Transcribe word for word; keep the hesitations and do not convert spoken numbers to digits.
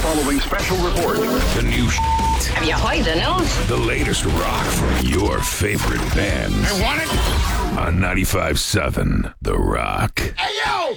following special report. The new shit. Have you heard the news? The latest rock from your favorite bands. I want it. On ninety-five point seven The Rock. Hey, yo!